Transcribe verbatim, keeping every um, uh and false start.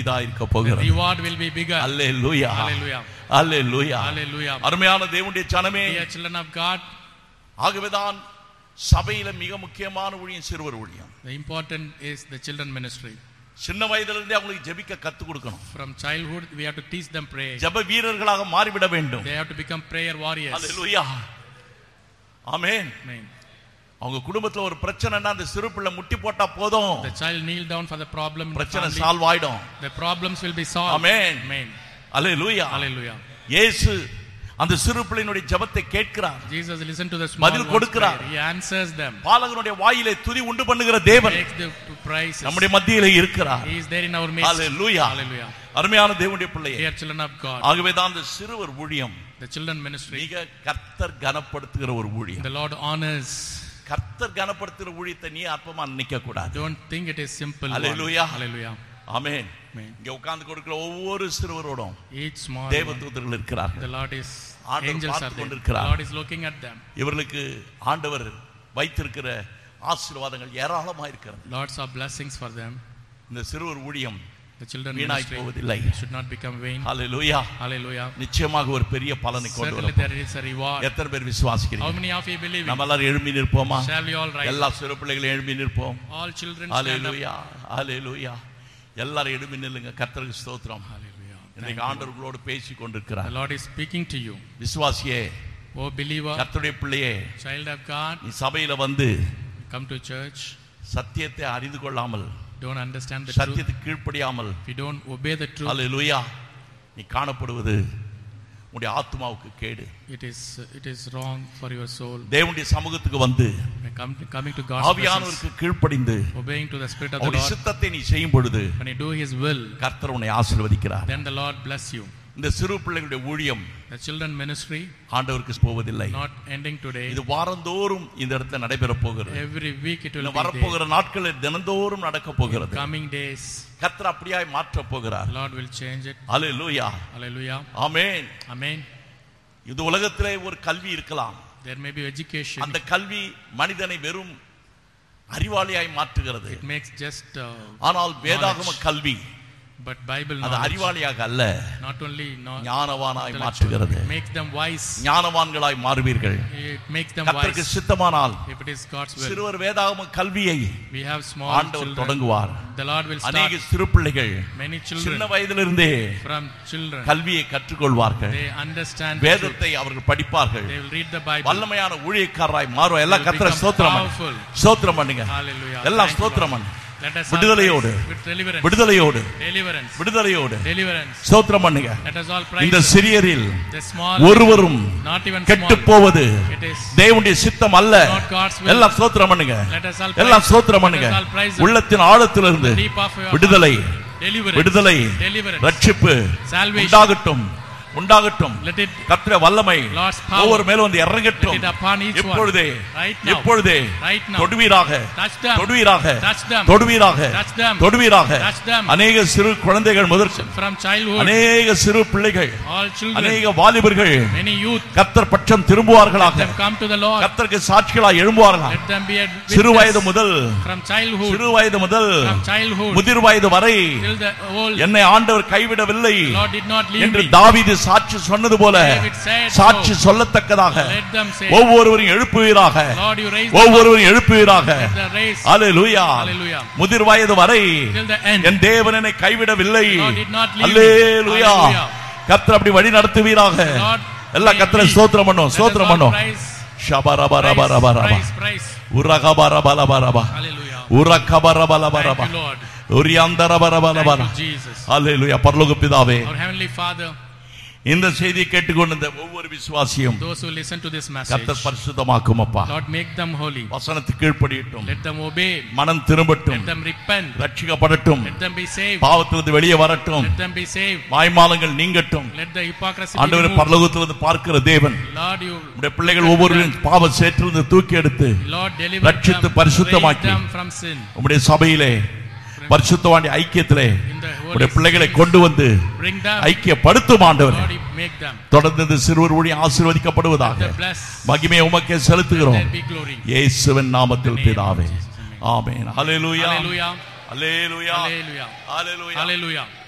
பெரிதா இருக்க போகிறது. The reward will be bigger. Hallelujah. Hallelujah. Hallelujah. Hallelujah. அருமையான தேவனுடைய ஜனமே, Dear children of God, ஆகவேதான் சபையில மிக முக்கியமான ஊழியம் சிறுவர் ஊழியம். the important is the children ministry. சின்ன வயதிலிருந்தே இருந்தே அவங்களுக்கு ஜெபிக்க கத்து கொடுக்கணும். From childhood we have to teach them prayer. ஜெப வீரர்களாக மாறிவிட வேண்டும். They have to become prayer warriors. Hallelujah. Amen. Amen. அவங்க குடும்பத்துல ஒரு பிரச்சனைனா அந்த சிறு பிள்ளை முட்டி போட்டா போதும், The child kneel down for the problem. பிரச்சனை சால்வ் ஆயிடும். The problems will be solved. Amen. Amen. Hallelujah. Hallelujah. இயேசு அந்த சிறு பிள்ளையினுடைய ஜெபத்தை கேட்கிறார். Jesus listen to the small பதில் கொடுக்கிறார். He answers them. பாலகனுடைய வாயிலே துதி உண்டு பண்ணுகிற தேவன் Makes the praises. நம்முடைய மத்தியிலே இருக்கிறார். He is there in our midst. Hallelujah. Hallelujah. அருமையான தேவனுடைய பிள்ளையே, Dear children of God, ஆகவே தான் அந்த சிறுவர் ஊழியம் the children ministry, மிக கர்த்தர் கனப்படுத்துகிற ஒரு ஊழியம். the Lord honors. கர்த்தர் கனப்படுத்துகிற ஊழியத்தை நீ அற்பமா நினைக்க கூடாது. Don't think it is simple. Hallelujah. One. Hallelujah. Amen. Amen. இங்க உட்கார்ந்து கொடுக்கிற ஒவ்வொரு சிறுவரோடும் Each small தேவதூதர்கள் இருக்கிறார்கள். the Lord is ஆண்டவர் angels are பார்த்து there. கொண்டிருக்கிறார். The Lord is looking at them. இவர்களுக்கு ஆண்டவர் வைத்திருக்கிற ஆசீர்வாதங்கள் ஏராளமா இருக்கிறது. Lots of blessings for them. இந்த சிறுவர் ஊழியம் The children வீணாய் ministry போவதில்லை. should not become vain. Hallelujah. Hallelujah. நிச்சயமாக ஒரு பெரிய பலனை கொண்டு Certainly வரும். there is a reward. எத்தனை பேர் விசுவாசிக்கிறீங்க? How many of you believe it? நம்ம எல்லாரும் எழும்பி நிற்போமா? Shall we all rise? எல்லா சிறு பிள்ளைகளும் எழும்பி நிற்போம். All children stand up. ஹalleluya. ஹalleluya. எல்லாரும் எழும்பி நில்லுங்க. கர்த்தருக்கு ஸ்தோத்திரம். Hallelujah. இன்னைக்கு ஆண்டவர் உங்களோடு பேசிக் கொண்டிருக்கிறார். The Lord is speaking to you. விசுவாசியே, Oh believer, கர்த்தருடைய பிள்ளையே, child of God, நீ சபையில வந்து come to church. சத்தியத்தை அறிந்து கொள்ளாமல், Don't understand the truth. சத்தியத்துக்கு கீழ்ப்படியாமல், If you don't obey the truth, ஹalleluya, நீ காணப்படுவது உன்னுடைய ஆத்மாவுக்கு கேடு. it is it is wrong for your soul. தேவனுடைய சமூகத்துக்கு வந்து Come, coming to God's presence, ஆவியானவருக்கு கீழ்ப்படிந்து obeying to the Spirit of the அவருடைய Lord, சித்தத்தை நீ செய்யும் பொழுது when you do His will, கர்த்தர் உன்னை ஆசீர்வதிக்கிறார். then the Lord bless you. இந்த சிறு பிள்ளைகளுடைய ஊழியம் The children ministry ஆண்டவருக்கு போவதில்லை. not ending today. இது வாரந்தோறும் இந்த இடத்துல நடைபெற போகிறது. Every week it will இந்த be வரப்போகிற there. நாட்களில் தினந்தோறும் நடக்க போகிறது. Coming days, கர்த்தர் அப்படியாய் மாற்ற போகிறார். the Lord will change it. Hallelujah. Hallelujah. Amen. Amen. இந்த உலகத்திலே ஒரு கல்வி இருக்கலாம். There may be education. அந்த கல்வி மனிதனை வெறும் அறிவாளியாய் மாற்றுகிறது. It makes just uh, ஆனால் வேதாகம கல்வி but Bible அது knowledge அறிவாளியாக அல்ல, not only not ஞானவானாய் மாற்றுகிறது. it makes them wise. ஞானவான்களாய் மாறுவீர்கள். It makes them கர்த்தருக்கு wise. சித்தமானால் If it is God's will, சிறுவர் வேதாகம கல்வியை we have small ஆண்டவர் children. தொடங்குவார். The Lord will start அநேக சிறு பிள்ளைகள் many சின்ன children வயதிலிருந்தே from children. கல்வியை கற்றுக்கொள்வார்கள். They understand the truth. வேதத்தை அவர்கள் படிப்பார்கள். They will read the Bible. வல்லமையான ஊழியக்காரராய் மாறுவார். எல்லாம் They will கர்த்தரை become ஸ்தோத்திரம் powerful. ஸ்தோத்திரம் பண்ணுங்க. Hallelujah. எல்லாம் Thank you, ஸ்தோத்திரம் Lord. பண்ணுங்க. Let us all விடுதலையோடு praise with deliverance. விடுதலையோடு Deliverance. விடுதலையோடு Deliverance. ஸ்தோத்திரம் பண்ணுங்க. Let us all praise இந்த Him. சிறியரில் The small, ஒருவரும் not even கெட்டு small. போவது It is தேவனுடைய சித்தம் அல்ல. not God's will. எல்லாம் ஸ்தோத்திரம் பண்ணுங்க. Let us all praise எல்லாம் Him. ஸ்தோத்திரம் Let பண்ணுங்க. us all praise Him. உள்ளத்தின் ஆழத்திலிருந்து Deep of your விடுதலை heart. Deliverance. விடுதலை Deliverance. ரட்சிப்பு Salvation. உண்டாகட்டும் உண்டாகட்டும். Let it கர்த்தருடைய வல்லமை Lord's power. ஒவ்வொரு மேலும் வந்து let இறங்கட்டும். it upon each one. இப்பொழுதே Right now. இப்பொழுதே Right now. தொடுவீராக Touch them. தொடுவீராக Touch them. தொடுவீராக Touch them. தொடுவீராக Touch them. அநேக சிறு குழந்தைகள் முதற்கு From childhood, அநேக சிறு பிள்ளைகள் all children, அநேக வாலிபர்கள் many youth, கர்த்தர் பட்சம் let திரும்புவார்களாக. them come to the Lord. கர்த்தருக்கு சாட்சிகளாய் எழும்புவார்களாக. Let them be a சிறு வயது witness முதல் from childhood, சிறு வயது முதல் from childhood முதிர் வயது வரை till the old. என்னை ஆண்டவர் கைவிடவில்லை Lord did not leave என்று me. தாவீது சாட்சி சொன்னது போல David said சாட்சி so. சொல்லத்தக்கதாக Let them say, ஒவ்வொருவரையும் எழுப்புவீராக. Lord, you raise them up. ஒவ்வொருவரையும் எழுப்புவீராக. Let the race hallelujah. Hallelujah. முதிர் வயது வரை till the end. என் தேவன் என்னை கைவிடவில்லை. Lord did not leave me. Hallelujah. Hallelujah. கர்த்தர் அப்படி வழி நடத்துவீராக. Lord, எல்லா கர்த்தரை ஸ்தோத்திரம் பண்ணும். let us ஸ்தோத்திரம் all பண்ணும். praise, ஷபரபரபரபரப praise, praise. உரகபரபலபரப Hallelujah. உரகபரபலபரப Thank you, Lord. உரியந்தரபரபலபர. Thank you, Jesus. அல்லேலூயா. பரலோக பிதாவே, Our Heavenly Father, இந்த செய்தியை கேட்டுக்கொண்ட ஒவ்வொரு விசுவாசியும் those who listen to this message, கர்த்தர் பரிசுத்தமாக்கும் அப்பா. Lord, make them holy. வசனத்துக்கு கீழ்ப்படியட்டும். Let them obey. மனம் திரும்பட்டும். Let them repent. ரட்சிக்கப்படட்டும். Let them be saved. பாவத்திலிருந்து வெளியே வரட்டும். Let them be saved. மாய்மாலங்கள் நீங்கட்டும். Let the hypocrisy be ஆண்டவரே, removed. பரலோகத்திலிருந்து பார்க்கிற தேவன் Lord, you, உம்முடைய பிள்ளைகள் ஒவ்வொருவரையும் பாவ சேற்றிலிருந்து தூக்கி எடுத்து Lord, deliver ரட்சித்து them, raise பரிசுத்தமாக்கி them from sin. உம்முடைய சபையிலே பரிசுத்தவாண்டி ஐக்கியத்திலே In the உம்முடைய Holy பிள்ளைகளை Spirit, கொண்டு வந்து bring them. ஐக்கியப்படுத்தும் ஆண்டவரே. Lord, you make them. தொடர்ந்து இந்த சிறுவர் ஊழியம் ஆசீர்வதிக்கப்படுவதாக. Let them bless. மகிமையை உமக்கே Let செலுத்துகிறோம். there be glory. இயேசுவின் நாமத்தில் In the name of பிதாவே. Jesus, amen. ஆமென். ஹல்லேலூயா. Hallelujah. ஹல்லேலூயா. Hallelujah. ஹல்லேலூயா. Hallelujah.